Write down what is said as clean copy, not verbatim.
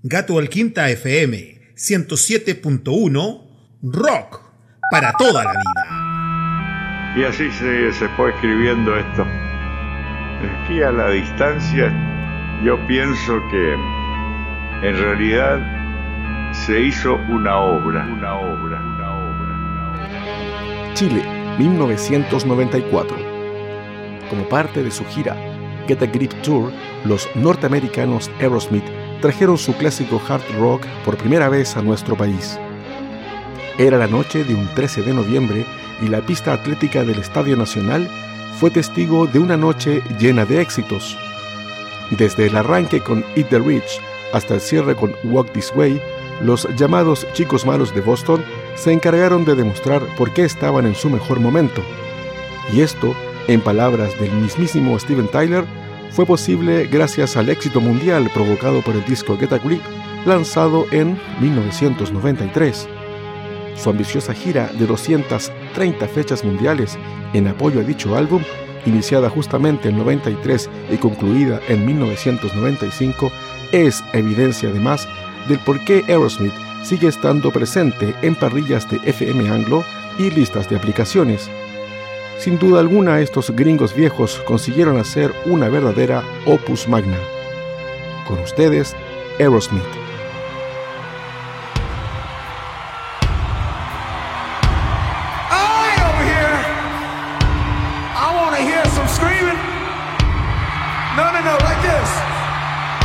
Gato al Quinta FM 107.1 Rock para toda la vida. Y así se fue escribiendo esto. Aquí a la distancia yo pienso que en realidad se hizo una obra. Chile, 1994. Como parte de su gira Get a Grip Tour, los norteamericanos Aerosmith trajeron su clásico hard rock por primera vez a nuestro país. Era la noche de un 13 de noviembre y la pista atlética del Estadio Nacional fue testigo de una noche llena de éxitos. Desde el arranque con Eat the Rich hasta el cierre con Walk This Way, los llamados Chicos Malos de Boston se encargaron de demostrar por qué estaban en su mejor momento. Y esto, en palabras del mismísimo Steven Tyler, fue posible gracias al éxito mundial provocado por el disco Get a Grip, lanzado en 1993. Su ambiciosa gira de 230 fechas mundiales en apoyo a dicho álbum, iniciada justamente en 93 y concluida en 1995, es evidencia además del por qué Aerosmith sigue estando presente en parrillas de FM Anglo y listas de aplicaciones. Sin duda alguna, estos gringos viejos consiguieron hacer una verdadera opus magna. Con ustedes, Aerosmith. No,